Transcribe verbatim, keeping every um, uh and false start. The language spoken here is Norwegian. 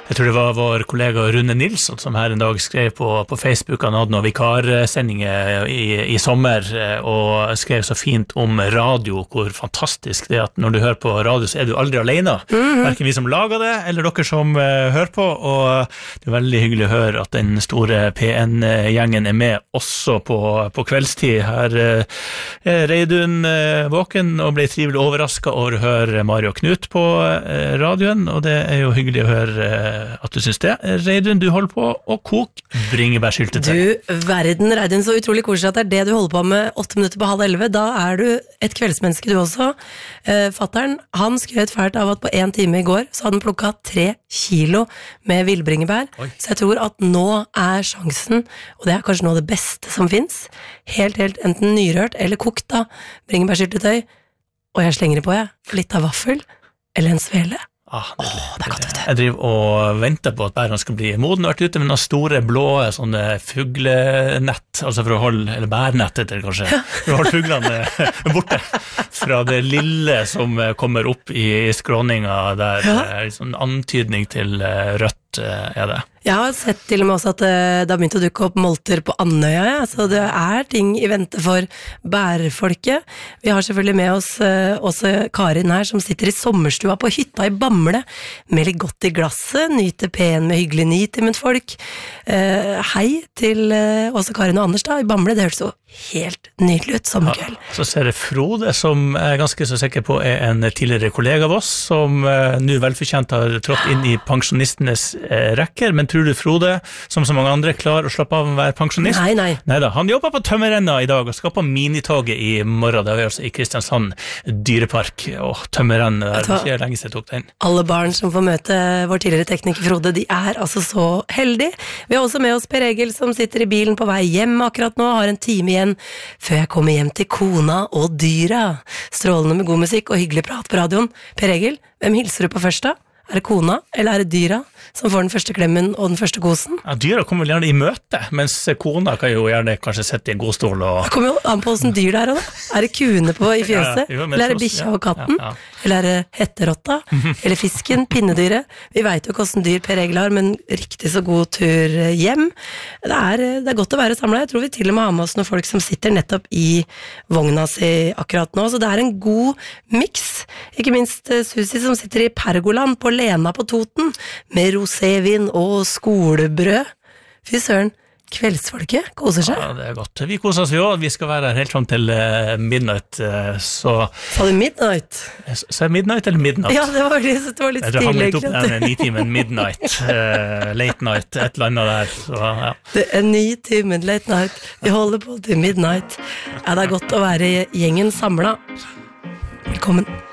Jeg tror det var vår kollega Rune Nilsson som her en dag skrev på, på Facebook, han hadde noen vikarsendinger i, i sommer, og skrev så fint om radio, hvor fantastisk det er at når du hører på radio, så er du aldri alene. Mm-hmm. Hverken vi som lager det, eller dere som uh, hører på, og det er veldig hyggelig å høre at den store P N-gjengen er med også på, på kveldstid. Her uh, er Reidun uh, våken og ble trivelig overrasket over å høre Mario Knut på uh, radioen, og det er jo hyggelig å høre uh, at du synes det. Reidun, du holder på å koke bringebærsyltetøy. Du, verden, Reidun, så utrolig koselig at det er det du holder på med åtte minutter på halv elleve. Da er du et kveldsmenneske du også. Eh, fatteren, han skrøt fælt av at på en time i går så hadde han plukket tre kilo med villbringebær. Oi. Så jeg tror at nå er sjansen, og det er kanskje noe av det beste som finnes, helt, helt enten nyrørt eller kokt da, bringebærsyltetøy, og jeg slenger det på, jeg, litt av vaffel eller en svele. Ah, det, Åh, det er godt, vet du. Jeg driver og venter på at bærene skal bli moden og vært ute med noen store blå sånne fuglenett, altså for å holde, eller bærnett etter kanskje, for å holde fuglene borte fra det lille som kommer opp i skråninga der, ja. Sånn antydning til rødt er det. Jeg har sett til og med også at det har begynt å dukke opp molter på Andøya, ja. Så det er ting i vente for bærfolket. Vi har selvfølgelig med oss også Karin her, som sitter i sommerstua på hytta i Bamble, med litt godt i glasset, nyter pen med hyggelig nitimen folk. Eh, hei til også Karin og Anders da, i Bamble, det høres så helt nydelig ut, sommerkveld. Ja, så ser jeg Frode, som jeg er ganske så sikker på er en tidligere kollega av oss, som uh, nå velfortjent har trådt inn i pensjonistenes uh, rekker, men tror du Frode, som så mange andre, klarer å slappe av å være pensjonist? Nei, nei. Neida, han jobber på Tømmerrenna i dag, og skal på minitoget i morgen, det er altså i Kristiansand dyrepark, og Tømmerrenna, det er ikke lenge siden jeg tok den. Alle barn som får møte vår tidligere tekniker Frode, de er altså så heldige. Vi har også med oss Per Egil, som sitter i bilen på vei hjem akkurat nå, har en time igjen før jeg kommer hjem til kona og dyra. Strålende med god musikk og hyggelig prat på radioen. Per Egil, hvem hilser du på først da? Er det kona, eller er det dyra som får den første klemmen og den første kosen? Ja, dyra kommer vel gjerne i møte, mens kona kan jo gjerne kanskje sette i en god stol og... Det kommer jo an på hvordan dyr det er da. Er det kuene på i fjøset? Ja, jo, eller er det bikkja og katten? Ja, ja. Eller er det hetterotta? Eller fisken, pinnedyret? Vi vet jo hvordan dyr Per Egil har, men riktig så god tur hjem. Det er, det er godt å være samlet. Jeg tror vi til og med har med oss noen folk som sitter nettopp i vogna si akkurat nå, så det er en god mix. Ikke minst Susi som sitter i Pergoland på Lena på Toten, med rosévin og skolebrød. Fy søren, kveldsfolket koser seg. Ja, det er godt. Vi koser oss jo, vi skal være her helt frem til midnight, så... Sa du midnight? Sa jeg midnight eller midnight? Ja, det var litt, det var litt stille. Jeg har litt opp den nitimen midnight, uh, late night, et eller annet der, så ja. Det er nitimen late night, vi holder på til midnight. Ja, det er godt å være gjengen samlet. Velkommen.